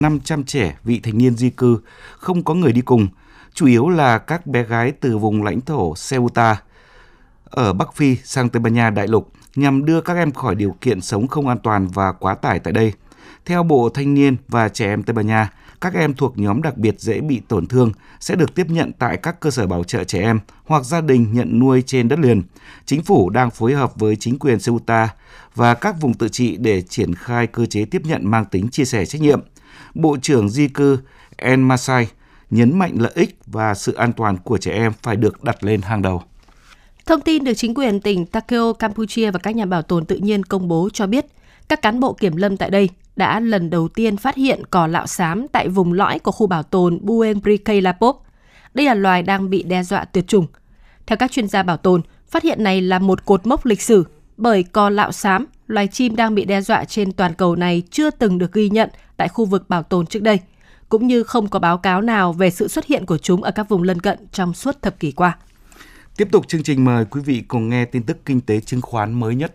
500 trẻ vị thành niên di cư, không có người đi cùng, chủ yếu là các bé gái từ vùng lãnh thổ Ceuta ở Bắc Phi sang Tây Ban Nha đại lục nhằm đưa các em khỏi điều kiện sống không an toàn và quá tải tại đây. Theo Bộ Thanh niên và Trẻ em Tây Ban Nha, các em thuộc nhóm đặc biệt dễ bị tổn thương sẽ được tiếp nhận tại các cơ sở bảo trợ trẻ em hoặc gia đình nhận nuôi trên đất liền. Chính phủ đang phối hợp với chính quyền Ceuta và các vùng tự trị để triển khai cơ chế tiếp nhận mang tính chia sẻ trách nhiệm. Bộ trưởng di cư En Masai nhấn mạnh lợi ích và sự an toàn của trẻ em phải được đặt lên hàng đầu. Thông tin được chính quyền tỉnh Takeo, Campuchia và các nhà bảo tồn tự nhiên công bố cho biết, các cán bộ kiểm lâm tại đây đã lần đầu tiên phát hiện cò lạo xám tại vùng lõi của khu bảo tồn Buen Brikei Lapop. Đây là loài đang bị đe dọa tuyệt chủng. Theo các chuyên gia bảo tồn, phát hiện này là một cột mốc lịch sử, bởi cò lạo xám, loài chim đang bị đe dọa trên toàn cầu này chưa từng được ghi nhận tại khu vực bảo tồn trước đây, cũng như không có báo cáo nào về sự xuất hiện của chúng ở các vùng lân cận trong suốt thập kỷ qua. Tiếp tục chương trình, mời quý vị cùng nghe tin tức kinh tế chứng khoán mới nhất.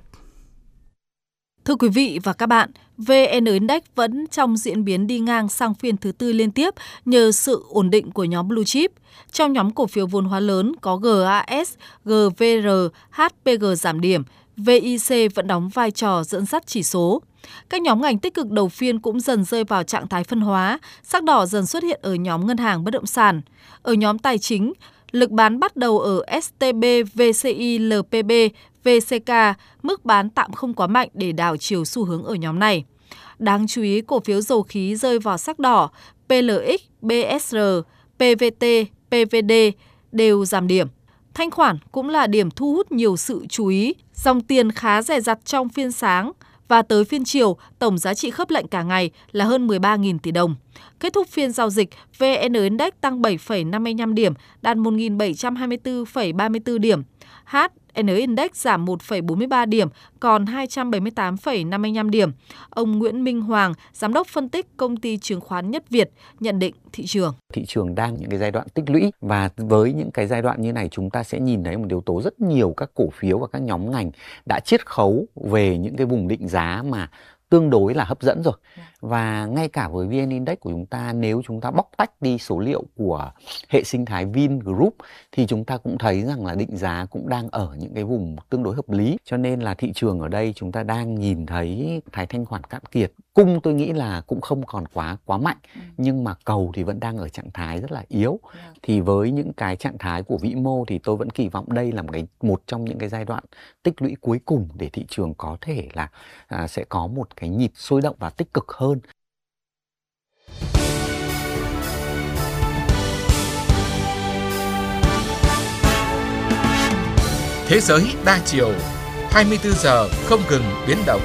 Thưa quý vị và các bạn, VN Index vẫn trong diễn biến đi ngang sang phiên thứ tư liên tiếp nhờ sự ổn định của nhóm Blue Chip. Trong nhóm cổ phiếu vốn hóa lớn có GAS, GVR, HPG giảm điểm, VIC vẫn đóng vai trò dẫn dắt chỉ số. Các nhóm ngành tích cực đầu phiên cũng dần rơi vào trạng thái phân hóa, sắc đỏ dần xuất hiện ở nhóm ngân hàng bất động sản. Ở nhóm tài chính, lực bán bắt đầu ở STB, VCI, LPB, VCK, mức bán tạm không quá mạnh để đảo chiều xu hướng ở nhóm này. Đáng chú ý, cổ phiếu dầu khí rơi vào sắc đỏ, PLX, BSR, PVT, PVD đều giảm điểm. Thanh khoản cũng là điểm thu hút nhiều sự chú ý, dòng tiền khá dè dặt trong phiên sáng và tới phiên chiều, tổng giá trị khớp lệnh cả ngày là hơn 13.000 tỷ đồng. Kết thúc phiên giao dịch, VN Index tăng 7,55 điểm, đạt 1.724,34 điểm. HN Index giảm 1,43 điểm, còn 278,55 điểm. Ông Nguyễn Minh Hoàng, giám đốc phân tích công ty chứng khoán Nhất Việt, nhận định thị trường. Thị trường đang những cái giai đoạn tích lũy, và với những cái giai đoạn như này chúng ta sẽ nhìn thấy một yếu tố rất nhiều các cổ phiếu và các nhóm ngành đã chiết khấu về những cái vùng định giá mà tương đối là hấp dẫn rồi. Và ngay cả với VN Index của chúng ta, nếu chúng ta bóc tách đi số liệu của hệ sinh thái Vingroup thì chúng ta cũng thấy rằng là định giá cũng đang ở những cái vùng tương đối hợp lý. Cho nên là thị trường ở đây chúng ta đang nhìn thấy thái thanh khoản cạn kiệt. Cung tôi nghĩ là cũng không còn quá mạnh, nhưng mà cầu thì vẫn đang ở trạng thái rất là yếu. Thì với những cái trạng thái của vĩ mô thì tôi vẫn kỳ vọng đây là một trong những cái giai đoạn tích lũy cuối cùng để thị trường có thể là sẽ có một cái nhịp sôi động và tích cực hơn. Thế giới đa chiều, 24 giờ không ngừng biến động.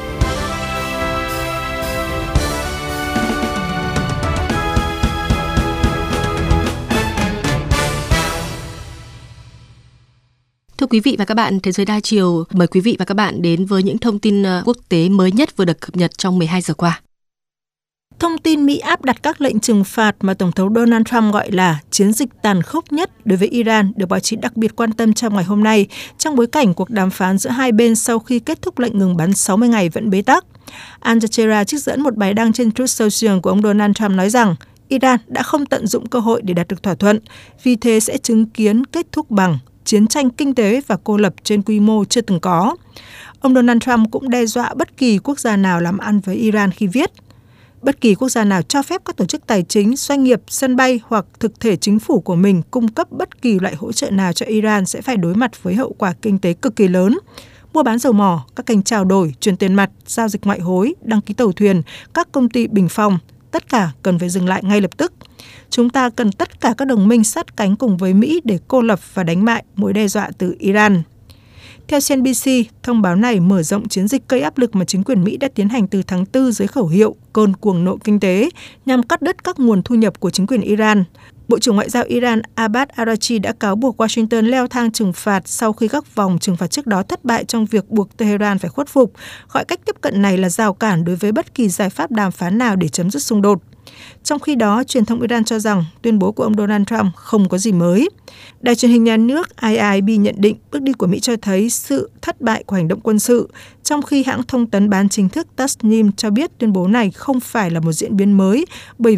Thưa quý vị và các bạn, Thế giới đa chiều mời quý vị và các bạn đến với những thông tin quốc tế mới nhất vừa được cập nhật trong 12 giờ qua. Thông tin Mỹ áp đặt các lệnh trừng phạt mà Tổng thống Donald Trump gọi là chiến dịch tàn khốc nhất đối với Iran được báo chí đặc biệt quan tâm trong ngày hôm nay, trong bối cảnh cuộc đàm phán giữa hai bên sau khi kết thúc lệnh ngừng bắn 60 ngày vẫn bế tắc. Al Jazeera trích dẫn một bài đăng trên Truth Social của ông Donald Trump nói rằng Iran đã không tận dụng cơ hội để đạt được thỏa thuận, vì thế sẽ chứng kiến kết thúc bằng chiến tranh kinh tế và cô lập trên quy mô chưa từng có. Ông Donald Trump cũng đe dọa bất kỳ quốc gia nào làm ăn với Iran khi viết: bất kỳ quốc gia nào cho phép các tổ chức tài chính, doanh nghiệp, sân bay hoặc thực thể chính phủ của mình cung cấp bất kỳ loại hỗ trợ nào cho Iran sẽ phải đối mặt với hậu quả kinh tế cực kỳ lớn. Mua bán dầu mỏ, các kênh trao đổi, chuyển tiền mặt, giao dịch ngoại hối, đăng ký tàu thuyền, các công ty bình phong, tất cả cần phải dừng lại ngay lập tức. Chúng ta cần tất cả các đồng minh sát cánh cùng với Mỹ để cô lập và đánh bại mối đe dọa từ Iran. Theo CNBC, thông báo này mở rộng chiến dịch gây áp lực mà chính quyền Mỹ đã tiến hành từ tháng 4 dưới khẩu hiệu cơn cuồng nộ kinh tế nhằm cắt đứt các nguồn thu nhập của chính quyền Iran. Bộ trưởng Ngoại giao Iran Abbas Araghchi đã cáo buộc Washington leo thang trừng phạt sau khi các vòng trừng phạt trước đó thất bại trong việc buộc Tehran phải khuất phục, gọi cách tiếp cận này là rào cản đối với bất kỳ giải pháp đàm phán nào để chấm dứt xung đột. Trong khi đó, truyền thông Iran cho rằng tuyên bố của ông Donald Trump không có gì mới. Đài truyền hình nhà nước IIB nhận định bước đi của Mỹ cho thấy sự thất bại của hành động quân sự, trong khi hãng thông tấn bán chính thức Tasnim cho biết tuyên bố này không phải là một diễn biến mới, bởi